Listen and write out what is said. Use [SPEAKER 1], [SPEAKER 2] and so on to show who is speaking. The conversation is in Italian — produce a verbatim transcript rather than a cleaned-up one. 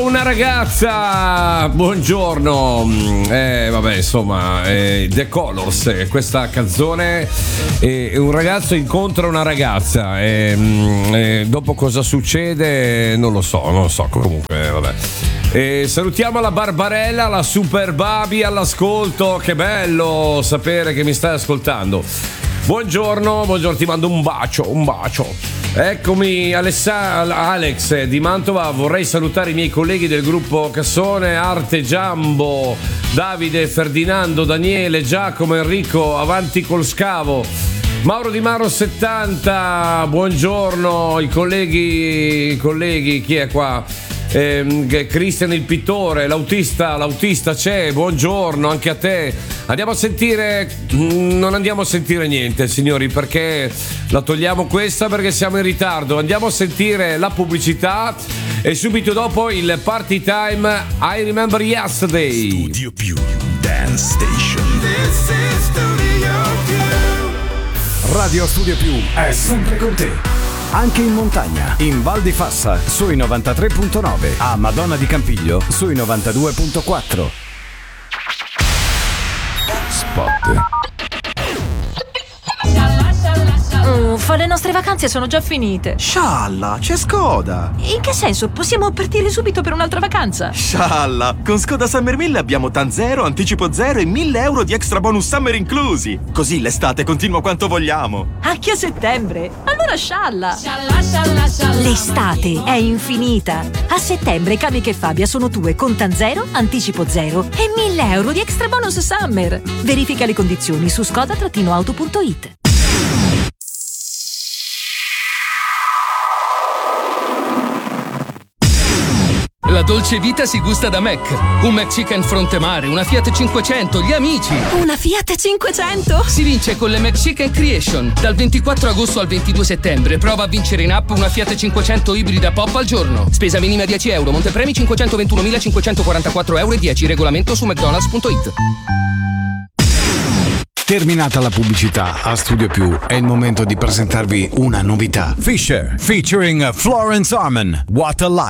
[SPEAKER 1] Una ragazza, buongiorno, eh, vabbè insomma, eh, The Colors, eh, questa canzone, eh, un ragazzo incontra una ragazza, e eh, dopo cosa succede non lo so, non lo so, comunque vabbè. E salutiamo la Barbarella, la Super Baby all'ascolto, che bello sapere che mi stai ascoltando. Buongiorno, buongiorno, ti mando un bacio, un bacio. Eccomi Alessa- Alex di Mantova, vorrei salutare i miei colleghi del gruppo Cassone, Arte Giambo, Davide, Ferdinando, Daniele, Giacomo, Enrico, avanti col scavo. Mauro Di Maro settanta, buongiorno, i colleghi, i colleghi, chi è qua? Eh, Cristian il pittore, l'autista, l'autista c'è, buongiorno anche a te. Andiamo a sentire, non andiamo a sentire niente signori, perché la togliamo questa perché siamo in ritardo. Andiamo a sentire la pubblicità e subito dopo il party time. I Remember Yesterday.
[SPEAKER 2] Studio Più Dance Station. This is Studio Più.
[SPEAKER 3] Radio Studio Più è sempre con te. Anche in montagna, in Val di Fassa sui novantatré virgola nove, a Madonna di Campiglio sui novantadue virgola quattro. Spot.
[SPEAKER 4] Uffa, le nostre vacanze sono già finite.
[SPEAKER 5] Scialla, c'è Skoda.
[SPEAKER 4] In che senso? Possiamo partire subito per un'altra vacanza?
[SPEAKER 5] Scialla, con Skoda Summer mille abbiamo TAN zero, anticipo zero e mille euro di extra bonus summer inclusi. Così l'estate continua quanto vogliamo.
[SPEAKER 4] Anche a settembre? Allora scialla. Scialla, scialla, scialla. L'estate è infinita. A settembre Camiche e Fabia sono tue con TAN zero, anticipo zero e mille euro di extra bonus summer. Verifica le condizioni su skoda auto punto it.
[SPEAKER 6] La dolce vita si gusta da Mac. Un McChicken Frontemare, una Fiat cinquecento, gli amici.
[SPEAKER 4] Una Fiat cinquecento?
[SPEAKER 6] Si vince con le McChicken Creation. Dal ventiquattro agosto al ventidue settembre. Prova a vincere in app una Fiat cinquecento ibrida pop al giorno. Spesa minima dieci euro. Montepremi cinquecentoventunomilacinquecentoquarantaquattro euro e dieci. Regolamento su mcdonalds punto it.
[SPEAKER 3] Terminata la pubblicità, a Studio Più è il momento di presentarvi una novità. Fisher featuring Florence Arman, What a Life.